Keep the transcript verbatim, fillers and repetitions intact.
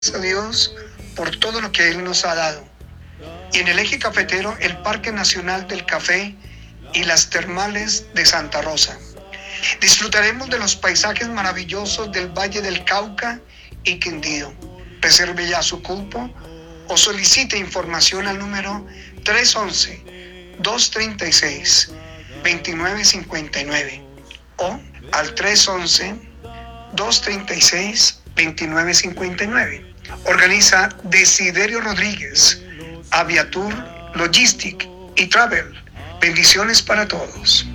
a Dios por todo lo que Él nos ha dado. Y en el eje cafetero, el Parque Nacional del Café y las termales de Santa Rosa. Disfrutaremos de los paisajes maravillosos del Valle del Cauca y Quindío. Reserve ya su cupo o solicite información al número tres once, dos treinta y seis, veintinueve cincuenta y nueve o al tres once, dos treinta y seis, veintinueve cincuenta y nueve. Organiza Desiderio Rodríguez, Aviatur, Logistic y Travel. Bendiciones para todos.